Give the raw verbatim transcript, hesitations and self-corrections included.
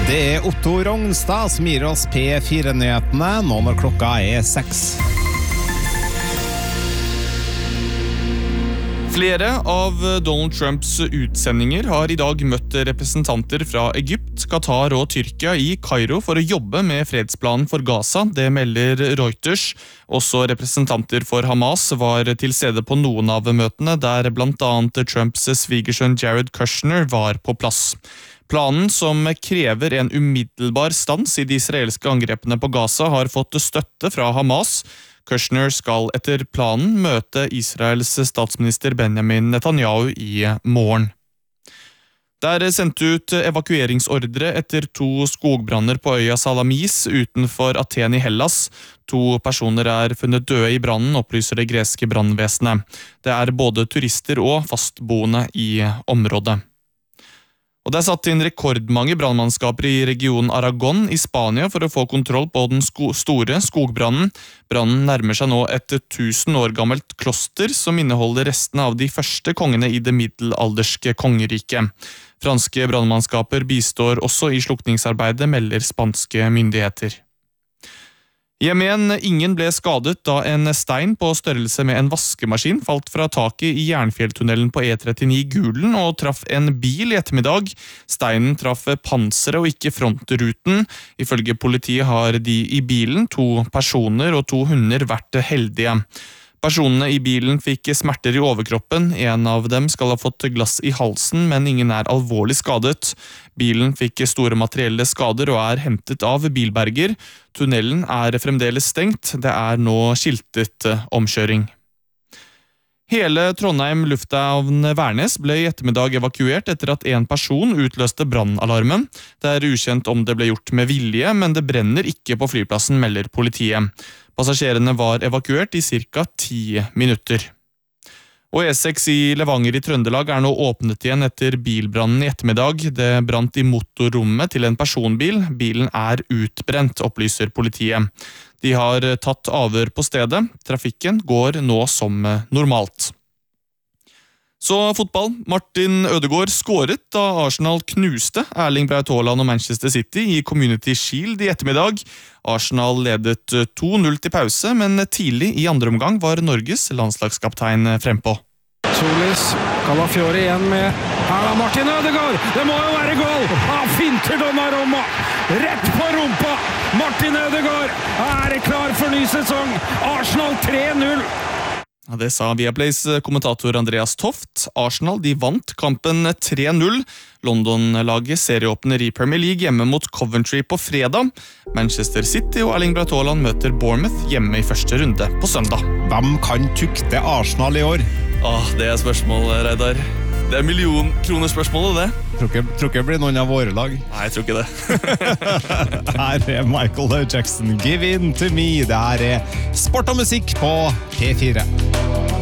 Det er Otto Rognstad som gir oss P fire-nyhetene nå når klokka er seks. Flere av Donald Trumps utsendinger har i dag møtt representanter fra Egypt, Qatar og Tyrkia i Kairo for å jobbe med fredsplanen for Gaza, det melder Reuters. Også representanter for Hamas var til stede på noen av møtene, der blant annet Trumps svigersønn Jared Kushner var på plass. Planen, som krever en umiddelbar stans i de israelske angrepene på Gaza, har fått støtte fra Hamas. Kushner skal etter planen møte Israels statsminister Benjamin Netanyahu i morgen. Det er sendt ut evakueringsordre etter to skogbranner på øya Salamis utenfor Aten i Hellas. To personer er funnet døde i brannen, opplyser det greske brannvesenet. Det er både turister og fastboende i området. Og det er satt inn rekordmange brannmannskaper i regionen Aragon i Spania for å få kontroll på den sko- store skogbrannen. Brannen nærmer seg nå et tusen år gammelt kloster som inneholder restene av de første kongene i det middelalderske kongeriket. Franske brannmannskaper bistår også i slukningsarbeidet, melder spanske myndigheter. I Jemen, ingen ble skadet da en stein på størrelse med en vaskemaskin falt fra taket i Jernfjelltunnelen på E trettini Gulen og traff en bil i ettermiddag. Steinen traff panseret og ikke frontruten. Ifølge politiet har de i bilen, to personer og to hunder, vært heldige. Personene i bilen fikk smerter i overkroppen. En av dem skal ha fått glass i halsen, men ingen er alvorlig skadet. Bilen fikk store materielle skader og er hentet av bilberger. Tunnelen er fremdeles stengt. Det er nå skiltet omkjøring. Hele Trondheim lufthavn Værnes ble i ettermiddag evakuert etter at en person utløste brannalarmen. Det er ukjent om det ble gjort med vilje, men det brenner ikke på flyplassen, melder politiet. Passasjerene var evakuert i cirka ti minutter. Og E seks i Levanger i Trøndelag er nå åpnet igjen etter bilbrannen i ettermiddag. Det brant i motorrommet til en personbil. Bilen er utbrent, opplyser politiet. De har tatt avhør på stedet. Trafikken går nå som normalt. Så fotball. Martin Ødegaard skåret da Arsenal knuste Erling Braut Haaland og Manchester City i Community Shield i ettermiddag. Arsenal ledet to null til pause, men tidlig i andre omgang var Norges landslagskaptein frempå. Solis, Calafiori igjen med her da Martin Ødegaard. Det må jo være goal! Han finter Donnarumma! Rett på rumpa! Martin Ødegaard er klar for ny sesong. Arsenal tre null. Ja, det sa Viaplays kommentator Andreas Toft. Arsenal de vant kampen tre null. London-laget serieåpner i Premier League hjemme mot Coventry på fredag. Manchester City og Erling Braut Haaland møter Bournemouth hjemme i første runde på søndag. Hvem kan tukte Arsenal i år? Åh, det er spørsmål, Reidar. Det er millionkronerspørsmålet, det. Tror ikke, tror ikke det blir noen av våre lag. Nei, jeg tror ikke det. Her er Michael Jackson, Give In To Me. Det her er sport og musikk på P fire.